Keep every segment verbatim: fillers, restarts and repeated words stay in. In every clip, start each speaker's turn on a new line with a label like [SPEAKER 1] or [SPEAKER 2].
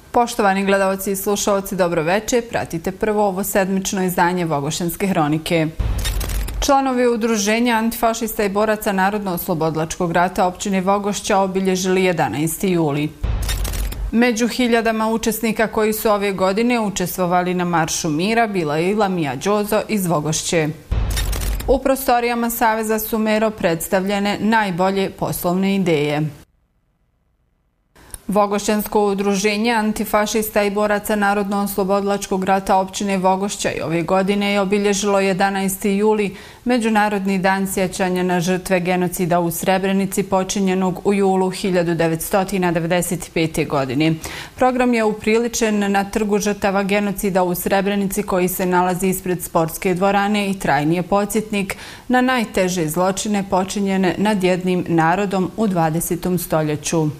[SPEAKER 1] Poštovani gledalci i slušalci, dobro večer. Pratite prvo ovo sedmično izdanje Vogošćanske hronike. Članovi udruženja antifašista i boraca Narodno-oslobodilačkog rata općine Vogošća obilježili jedanaesti juli. Među hiljadama učesnika koji su ove godine učestvovali na Maršu mira bila je i Lamija Đozo iz Vogošće. U prostorijama Saveza su mero predstavljene najbolje poslovne ideje. Vogošćansko udruženje antifašista i boraca Narodno-oslobodilačkog rata općine Vogošća i ove godine je obilježilo jedanaesti juli, Međunarodni dan sjećanja na žrtve genocida u Srebrenici počinjenog u julu hiljadu devetsto devedeset pete. godine. Program je upriličen na trgu žrtava genocida u Srebrenici koji se nalazi ispred sportske dvorane i trajni je podsjetnik na najteže zločine počinjene nad jednim narodom u dvadesetom stoljeću.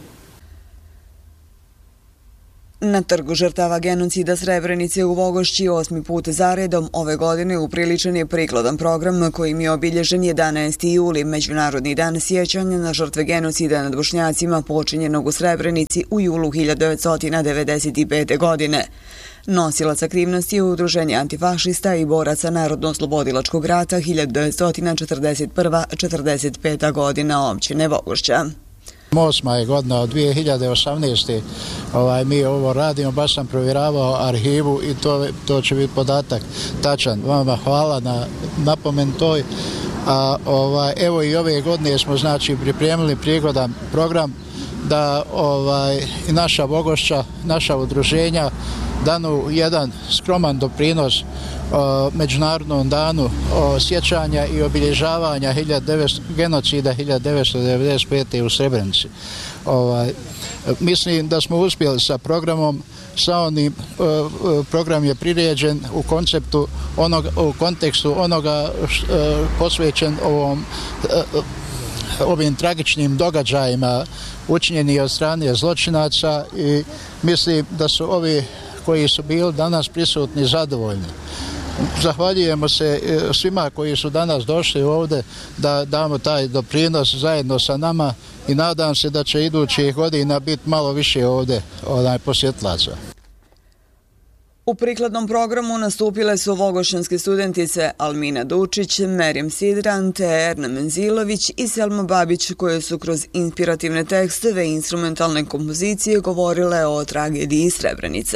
[SPEAKER 2] Na trgu žrtava genocida Srebrenice u Vogošći osmi put zaredom ove godine upriličen je prikladan program kojim je obilježen jedanaesti juli, Međunarodni dan sjećanja na žrtve genocida nad Bošnjacima počinjenog u Srebrenici u julu hiljadu devetsto devedeset pete. godine. Nosilac aktivnosti je udruženje antifašista i boraca Narodno-oslobodilačkog rata hiljadu devetsto četrdeset prve do četrdeset pete. godina općine Vogošća.
[SPEAKER 3] Osma je godina od dvije hiljade osamnaeste. Ovaj, mi ovo radimo, baš sam provjeravao arhivu i to, to će biti podatak tačan. Vama hvala na napomen toj. A, ovaj, evo i ove godine smo znači pripremili prigodan program da ovaj, i naša Vogošća, naša udruženja danu jedan skroman doprinos o Međunarodnom danu o sjećanja i obilježavanja genocida hiljadu devetsto devedeset pete. u Srebrenici. Ovaj, mislim da smo uspjeli sa programom, sa onim program je priređen u konceptu onog, u kontekstu onoga š, posvećen ovom ovim tragičnim događajima učinjeni od strane zločinaca i mislim da su ovi koji su bili danas prisutni zadovoljni. Zahvaljujemo se svima koji su danas došli ovdje da damo taj doprinos zajedno sa nama i nadam se da će idućih godina biti malo više ovdje onaj posjetlaca.
[SPEAKER 2] U prikladnom programu nastupile su vogošćanske studentice Almina Dučić, Merjem Sidran, te Erna Menzilović i Selma Babić, koje su kroz inspirativne tekstove i instrumentalne kompozicije govorile o tragediji Srebrenice.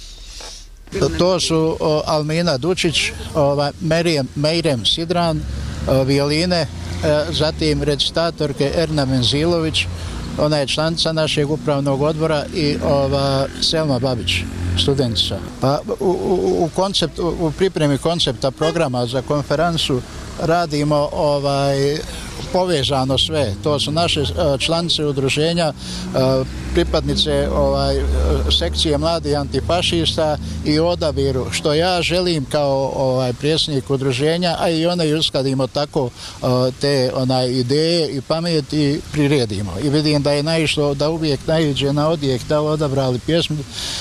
[SPEAKER 3] To su o, Almina Dučić, o, Merjem, Merjem Sidran, o, violine, e, zatim recitatorke Erna Menzilović, ona je članica našeg upravnog odbora i ova Selma Babić, studentica. Pa u, u, u, koncept, u pripremi koncepta programa za konferencu radimo ovaj, povezano sve. To su naše članice udruženja, pripadnice ovaj, sekcije mladih antifašista i odabiru što ja želim kao ovaj, predsjednik udruženja, a i one uskladimo tako te onaj, ideje i pamet i priredimo. I vidim da je naišlo da uvijek naiđe na odjek, da odabrali pjesmu,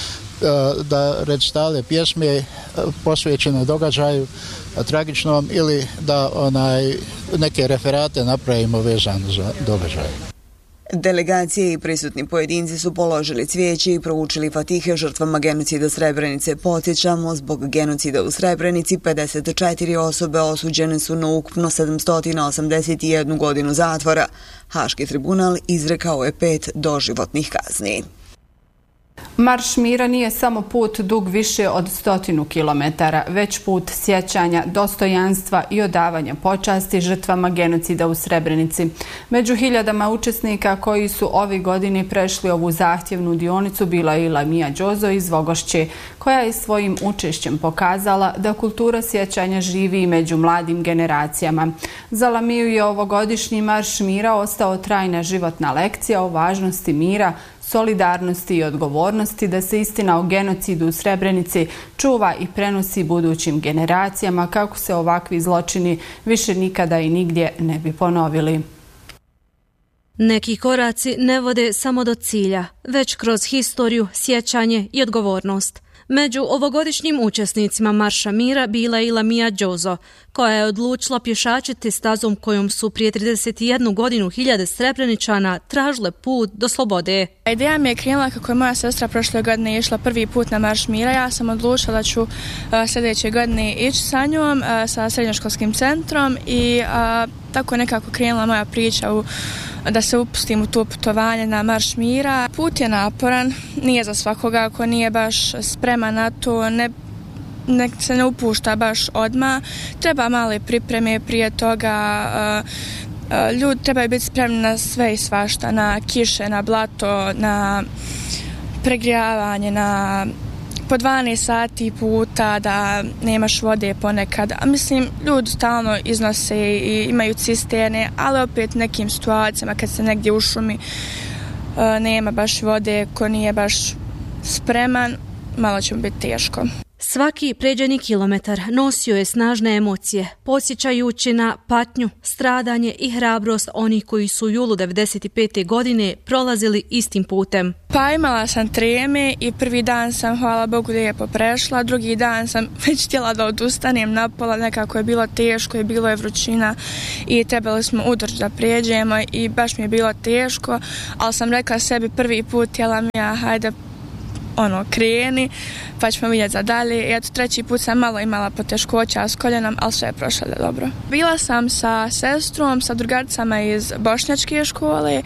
[SPEAKER 3] da recitale pjesme posvećene događaju tragičnom ili da onaj neke referate napravimo vezano za događaj.
[SPEAKER 2] Delegacije i prisutni pojedinci su položili cvijeće i proučili fatihe žrtvama genocida Srebrenice. Podsjećamo, zbog genocida u Srebrenici pedeset četiri osobe osuđene su na ukupno sedamsto osamdeset jednu godinu zatvora. Haški tribunal izrekao je pet doživotnih kazni.
[SPEAKER 1] Marš mira nije samo put dug više od stotinu kilometara, već put sjećanja, dostojanstva i odavanja počasti žrtvama genocida u Srebrenici. Među hiljadama učesnika koji su ove godine prešli ovu zahtjevnu dionicu bila je i Lamija Đozo iz Vogošće, koja je svojim učešćem pokazala da kultura sjećanja živi i među mladim generacijama. Za Lamiju je ovogodišnji Marš mira ostao trajna životna lekcija o važnosti mira, solidarnosti i odgovornosti da se istina o genocidu u Srebrenici čuva i prenosi budućim generacijama kako se ovakvi zločini više nikada i nigdje ne bi ponovili.
[SPEAKER 4] Neki koraci ne vode samo do cilja, već kroz historiju, sjećanje i odgovornost. Među ovogodišnjim učesnicima Marša mira bila je i Lamija Đozo, koja je odlučila pješačiti stazom kojom su prije trideset jednu godinu hiljade Srebreničana tražile put do slobode.
[SPEAKER 5] Ideja mi je krenula kako je moja sestra prošle godine išla prvi put na Marš mira. Ja sam odlučila da ću uh, sljedeće godine ići sa njom, uh, sa srednjoškolskim centrom i uh, tako nekako krenula moja priča u, da se upustim u to putovanje na Marš mira. Put je naporan, nije za svakoga ako nije baš spreman na to, ne nek se ne upušta baš odmah. Treba male pripreme prije toga. Uh, ljudi trebaju biti spremni na sve i svašta, na kiše, na blato, na pregrijavanje, na po dvanaest sati puta, da nemaš vode ponekad. A mislim, ljudi stalno iznose i imaju cisterne, ali opet nekim situacijama kad se negdje u šumi uh, nema baš vode, ko nije baš spreman, malo će mu biti teško.
[SPEAKER 4] Svaki pređeni kilometar nosio je snažne emocije, podsjećajući na patnju, stradanje i hrabrost onih koji su u julu devedeset pete godine prolazili istim putem.
[SPEAKER 5] Pa imala sam treme i prvi dan sam, hvala Bogu, lijepo prešla, drugi dan sam već htjela da odustanem napola, nekako je bilo teško i bilo je vrućina i trebali smo udoći da pređemo i baš mi je bilo teško, ali sam rekla sebi prvi put, htjela mi ja, hajde, ono, kreni, pa ćemo vidjeti za dalje. I eto, treći put sam malo imala poteškoća s koljenom, ali sve je prošlo dobro. Bila sam sa sestrom, sa drugaricama iz bošnjačke škole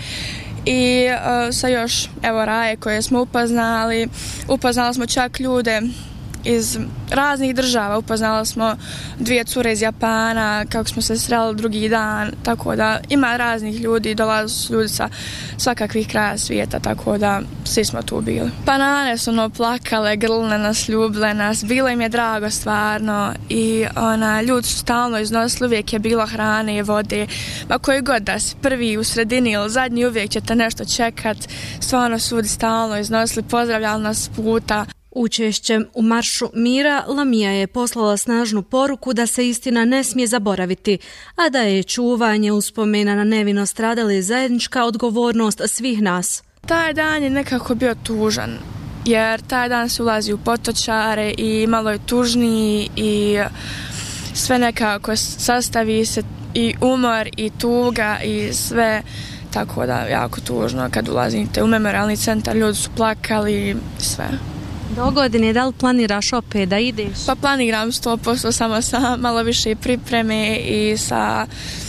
[SPEAKER 5] i uh, sa još, evo, Raje koje smo upoznali. Upoznali smo čak ljude iz raznih država, upoznali smo dvije cure iz Japana, kako smo se sreli drugi dan, tako da ima raznih ljudi, dolaze ljudi sa svakakvih kraja svijeta, tako da svi smo tu bili. Banane su ono plakale, grlne nas, ljubile nas, bilo im je drago stvarno i ona, ljudi su stalno iznosili, uvijek je bilo hrane i vode, ma koji god da si prvi u sredini ili zadnji, uvijek ćete nešto čekat, stvarno su ljudi stalno iznosili, pozdravljali nas puta.
[SPEAKER 4] Učešćem u Maršu mira Lamija je poslala snažnu poruku da se istina ne smije zaboraviti, a da je čuvanje uspomena na nevino stradale zajednička odgovornost svih nas.
[SPEAKER 5] Taj dan je nekako bio tužan, jer taj dan se ulazi u potočare i malo je tužniji i sve nekako sastavi se i umor i tuga i sve, tako da jako tužno kad ulazite u memorialni centar, ljudi su plakali i sve.
[SPEAKER 4] Do godine, da li planiraš opet da ideš?
[SPEAKER 5] Pa planiram sto posto, samo sa malo više pripreme i sa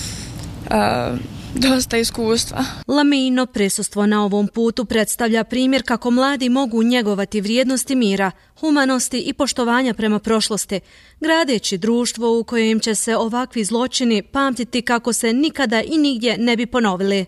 [SPEAKER 5] uh, dosta iskustva.
[SPEAKER 4] Lamijino prisustvo na ovom putu predstavlja primjer kako mladi mogu njegovati vrijednosti mira, humanosti i poštovanja prema prošlosti, gradeći društvo u kojem će se ovakvi zločini pamtiti kako se nikada i nigdje ne bi ponovili.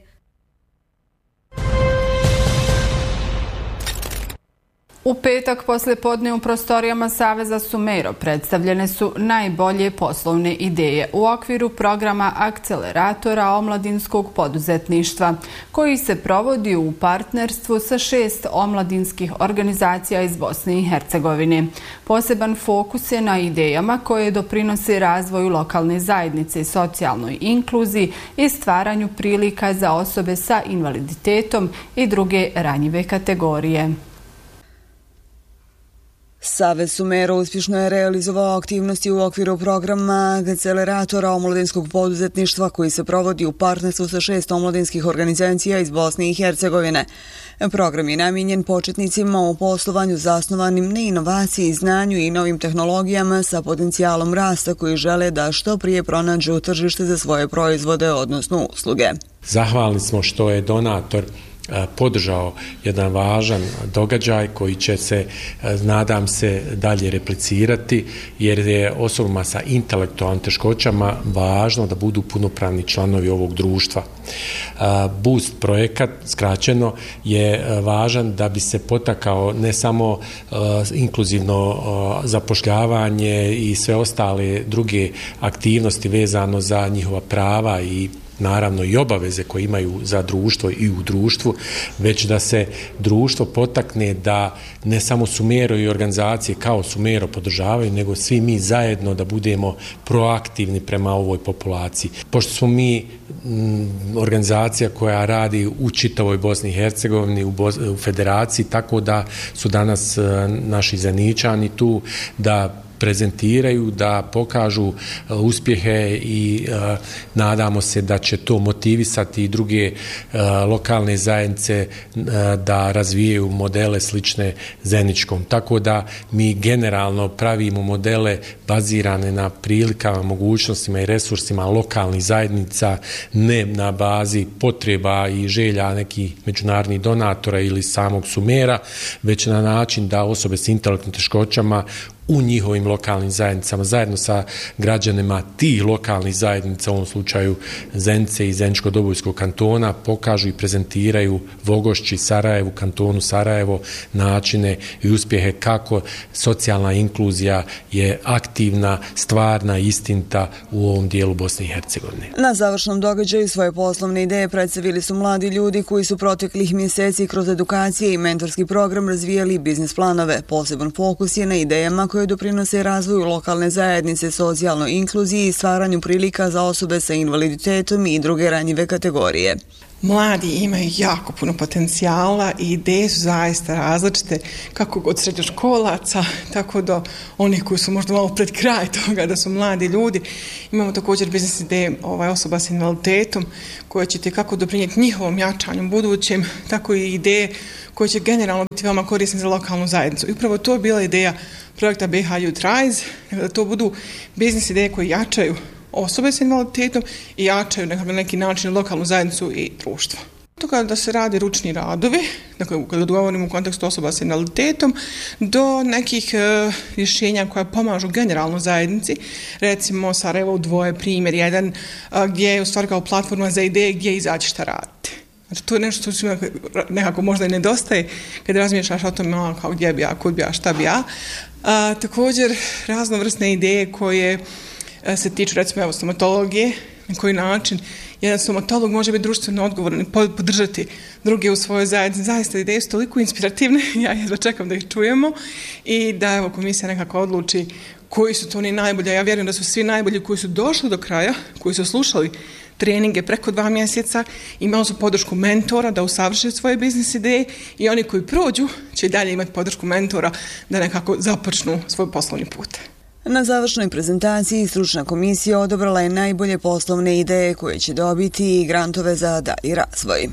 [SPEAKER 1] U petak poslijepodne u prostorijama Saveza Sumero predstavljene su najbolje poslovne ideje u okviru programa Akceleratora omladinskog poduzetništva, koji se provodi u partnerstvu sa šest omladinskih organizacija iz Bosne i Hercegovine. Poseban fokus je na idejama koje doprinose razvoju lokalne zajednice, socijalnoj inkluziji i stvaranju prilika za osobe sa invaliditetom i druge ranjive kategorije.
[SPEAKER 2] Savez Sumero uspješno je realizovao aktivnosti u okviru programa Akceleratora omladinskog poduzetništva koji se provodi u partnerstvu sa šest omladinskih organizacija iz Bosne i Hercegovine. Program je namijenjen početnicima u poslovanju zasnovanim na inovaciji, znanju i novim tehnologijama sa potencijalom rasta koji žele da što prije pronađu tržište za svoje proizvode, odnosno usluge.
[SPEAKER 6] Zahvalni smo što je donator podržao jedan važan događaj koji će se, nadam se, dalje replicirati, jer je osobama sa intelektualnim teškoćama važno da budu punopravni članovi ovog društva. Boost projekat, skraćeno, je važan da bi se potakao ne samo inkluzivno zapošljavanje i sve ostale druge aktivnosti vezano za njihova prava i naravno i obaveze koje imaju za društvo i u društvu, već da se društvo potakne da ne samo Sumero i organizacije kao Sumero podržavaju, nego svi mi zajedno da budemo proaktivni prema ovoj populaciji. Pošto smo mi m, organizacija koja radi u čitavoj Bosni i Hercegovini, u, Bos, u federaciji, tako da su danas a, naši zaničani tu da prezentiraju, da pokažu uspjehe i uh, nadamo se da će to motivisati i druge uh, lokalne zajednice uh, da razvijaju modele slične Zeničkom. Tako da mi generalno pravimo modele bazirane na prilikama, mogućnostima i resursima lokalnih zajednica, ne na bazi potreba i želja nekih međunarodnih donatora ili samog Sumera, već na način da osobe s intelektualnim teškoćama u njihovim lokalnim zajednicama, zajedno sa građanima tih lokalnih zajednica, u ovom slučaju Zenice i Zeničko-Dobojskog kantona, pokažu i prezentiraju Vogošći, Sarajevu, kantonu Sarajevo, načine i uspjehe kako socijalna inkluzija je aktivna, stvarna, istinita u ovom dijelu Bosne i Hercegovine.
[SPEAKER 2] Na završnom događaju svoje poslovne ideje predstavili su mladi ljudi koji su proteklih mjeseci kroz edukacije i mentorski program razvijali biznis planove. Poseban fokus je na idejama koje doprinose razvoju lokalne zajednice, socijalnoj inkluziji i stvaranju prilika za osobe sa invaliditetom i druge ranjive kategorije.
[SPEAKER 7] Mladi imaju jako puno potencijala i ideje su zaista različite, kako od srednjoškolaca, tako do onih koji su možda malo pred kraj toga da su mladi ljudi. Imamo također biznis ideje ovaj, osoba s invaliditetom koje će kako doprinijeti njihovom jačanju budućem, tako i ideje koje će generalno biti veoma korisne za lokalnu zajednicu. I upravo to je bila ideja projekta B H Youth Rise, da to budu biznis ideje koje jačaju osobe s invaliditetom i jačaju na neki način lokalnu zajednicu i društvo. Toga da se rade ručni radovi, dakle kada govorimo u kontekstu osoba s invaliditetom, do nekih e, rješenja koja pomažu generalno zajednici, recimo Sarajevo u dvoje, primjer jedan, a, gdje je u stvari kao platforma za ideje gdje izaći šta raditi. Znači, to je nešto što nekako možda i nedostaje kada razmišljaš o tome kao gdje bi ja, kud bi ja, šta bi ja. A, također raznovrsne ideje koje se tiču recimo evo stomatologije, na koji način jedan stomatolog može biti društveno odgovoran i podržati druge u svojoj zajednici. Zaista ideje su toliko inspirativne, ja jedva čekam da ih čujemo i da evo komisija nekako odluči koji su to oni najbolji. Ja vjerujem da su svi najbolji koji su došli do kraja, koji su slušali treninge preko dva mjeseca, imali su podršku mentora da usavrše svoje biznis ideje i oni koji prođu će dalje imati podršku mentora da nekako započnu svoj poslovni put.
[SPEAKER 2] Na završnoj prezentaciji stručna komisija odabrala je najbolje poslovne ideje koje će dobiti i grantove za dalji razvoj.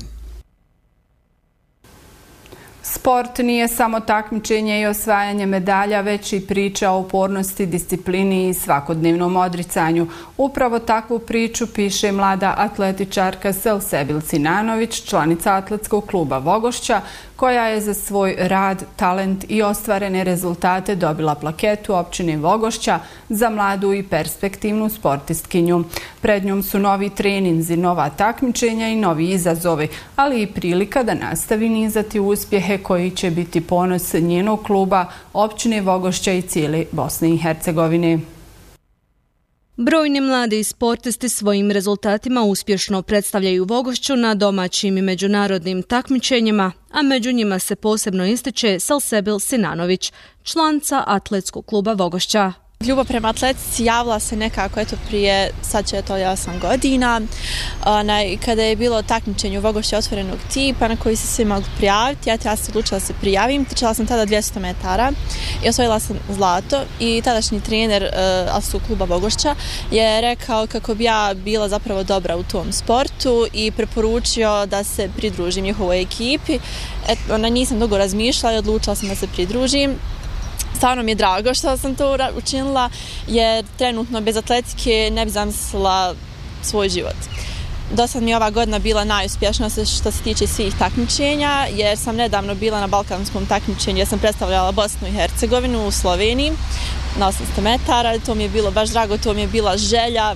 [SPEAKER 1] Sport nije samo takmičenje i osvajanje medalja, već i priča o upornosti, disciplini i svakodnevnom odricanju. Upravo takvu priču piše mlada atletičarka Selsebil Sinanović, članica atletskog kluba Vogošća, koja je za svoj rad, talent i ostvarene rezultate dobila plaketu općine Vogošća za mladu i perspektivnu sportistkinju. Pred njom su novi treninzi, nova takmičenja i novi izazovi, ali i prilika da nastavi nizati uspjehe koji će biti ponos njenog kluba, općine Vogošća i cijele Bosne i Hercegovine.
[SPEAKER 4] Brojni mladi sportisti svojim rezultatima uspješno predstavljaju Vogošću na domaćim i međunarodnim takmičenjima, a među njima se posebno ističe Selsebil Sinanović, članica atletskog kluba Vogošća.
[SPEAKER 8] Ljubav prema atletici javila se nekako eto prije, sad će to osam godina, onaj, kada je bilo takmičenje u Vogošće otvorenog tipa na koji se svi mogli prijaviti. Ja, ja se odlučila se prijavim, trčala sam tada dvjesto metara i osvojila sam zlato i tadašnji trener uh, atletskog kluba Vogošća je rekao kako bi ja bila zapravo dobra u tom sportu i preporučio da se pridružim njihovoj ekipi. Et, ona, nisam dugo razmišljala i odlučila sam da se pridružim. Stvarno mi je drago što sam to učinila, jer trenutno bez atletike ne bi zamislila svoj život. Do sad mi je ova godina bila najuspješnija što se tiče svih takmičenja, jer sam nedavno bila na balkanskom takmičenju gdje sam predstavljala Bosnu i Hercegovinu u Sloveniji na osamsto metara. To mi je bilo baš drago, to mi je bila želja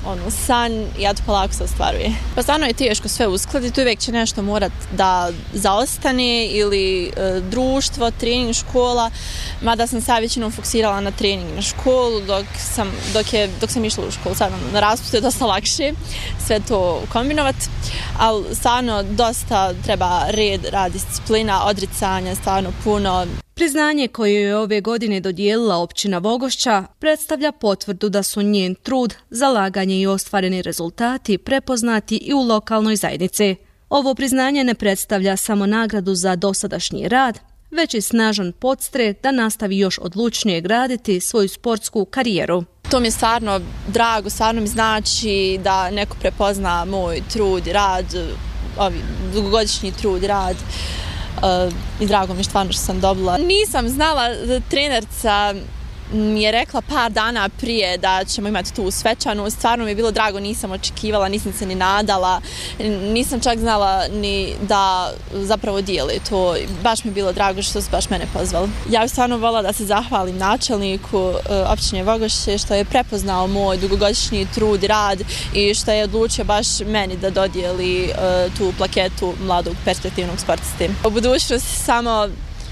[SPEAKER 8] ono, san i ja to polako se ostvaruje. Pa stvarno je teško sve uskladiti, uvijek će nešto morat da zaostane ili e, društvo, trening, škola, mada sam sad većinom fokusirala na trening na školu dok sam, dok je, dok sam išla u školu. Sad na raspustu je dosta lakše sve to kombinovati, ali stvarno dosta treba red, rad, disciplina, odricanja, stvarno puno.
[SPEAKER 4] Priznanje koje je ove godine dodijelila općina Vogošća predstavlja potvrdu da su njen trud, zalaganje i ostvareni rezultati prepoznati i u lokalnoj zajednici. Ovo priznanje ne predstavlja samo nagradu za dosadašnji rad, već i snažan podstrek da nastavi još odlučnije graditi svoju sportsku karijeru.
[SPEAKER 8] To mi je stvarno drago, stvarno mi znači da neko prepozna moj trud i rad, ovi dugogodišnji trud i rad. Uh, i drago mi je stvarno što sam dobila. Nisam znala, trenerca mi je rekla par dana prije da ćemo imati tu svečanu. Stvarno mi je bilo drago, nisam očekivala, nisam se ni nadala, nisam čak znala ni da zapravo dijeli to. Baš mi je bilo drago što su baš mene pozvali. Ja bih stvarno volila da se zahvalim načelniku uh, općine Vogošće što je prepoznao moj dugogodišnji trud i rad i što je odlučio baš meni da dodijeli uh, tu plaketu mladog perspektivnog sportiste. U budućnosti samo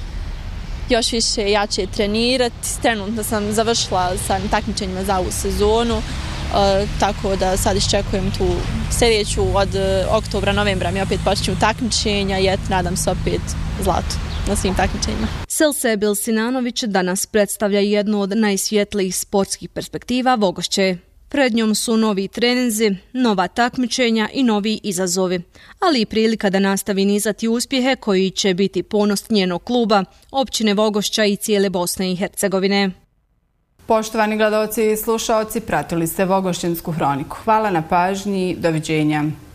[SPEAKER 8] još više jače trenirati. Trenutno sam završila sa takmičenjima za ovu sezonu, e, tako da sad iščekujem tu sljedeću od oktobra, novembra mi opet počinju takmičenja i et, nadam se opet zlato na svim takmičenjima.
[SPEAKER 4] Selsebil Sinanović danas predstavlja jednu od najsvjetlijih sportskih perspektiva Vogošće. Pred njom su novi treninzi, nova takmičenja i novi izazovi, ali i prilika da nastavi nizati uspjehe koji će biti ponos njenog kluba, općine Vogošća i cijele Bosne i Hercegovine.
[SPEAKER 1] Poštovani gledalci i slušaoci, pratili ste Vogošćansku hroniku. Hvala na pažnji, doviđenja.